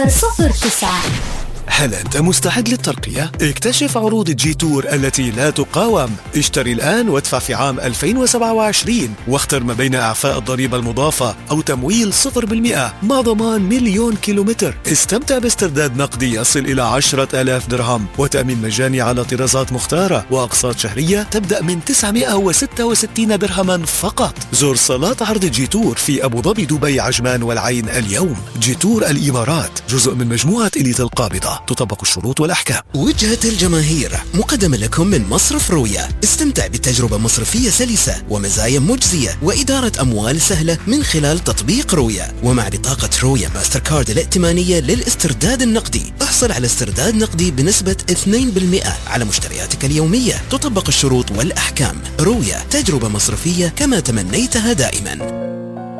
09. هل أنت مستعد للترقية؟ اكتشف عروض جي تور التي لا تقاوم. اشتري الآن وادفع في عام 2027 واختر ما بين إعفاء الضريبة المضافة أو تمويل 0% مع ضمان 1,000,000 كيلومتر. استمتع باسترداد نقدي يصل إلى 10,000 درهم وتأمين مجاني على طرازات مختارة وأقساط شهرية تبدأ من 966 درهما فقط. زور صالات عرض جي تور في أبو ظبي، دبي، عجمان والعين اليوم. جي تور الإمارات جزء من مجموعة إليت القابضة، تطبق الشروط والأحكام. وجهة الجماهير مقدمة لكم من مصرف رويا. استمتع بتجربة مصرفية سلسة ومزايا مجزية وإدارة أموال سهلة من خلال تطبيق رويا، ومع بطاقة رويا ماستر كارد الائتمانية للاسترداد النقدي احصل على استرداد نقدي بنسبة 2% على مشترياتك اليومية. تطبق الشروط والأحكام. رويا، تجربة مصرفية كما تمنيتها دائما.